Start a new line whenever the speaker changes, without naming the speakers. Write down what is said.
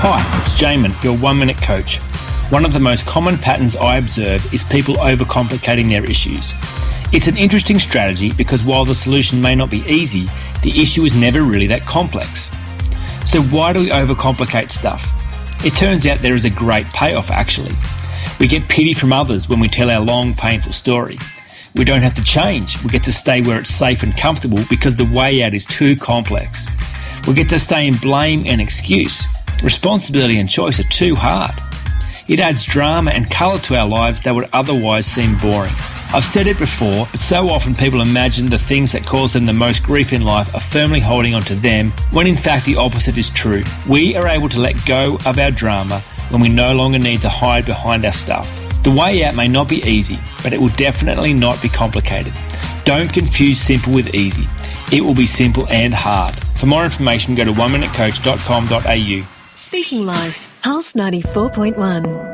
Hi, it's Jamin, your 1 Minute Coach. One of the most common patterns I observe is people overcomplicating their issues. It's an interesting strategy because while the solution may not be easy, the issue is never really that complex. So why do we overcomplicate stuff? It turns out there is a great payoff actually. We get pity from others when we tell our long, painful story. We don't have to change. We get to stay where it's safe and comfortable because the way out is too complex. We get to stay in blame and excuse. Responsibility and choice are too hard. It adds drama and colour to our lives that would otherwise seem boring. I've said it before, but so often people imagine the things that cause them the most grief in life are firmly holding on to them, when in fact the opposite is true. We are able to let go of our drama when we no longer need to hide behind our stuff. The way out may not be easy, but it will definitely not be complicated. Don't confuse simple with easy. It will be simple and hard. For more information, go to oneminutecoach.com.au.
Speaking Life, Pulse 94.1.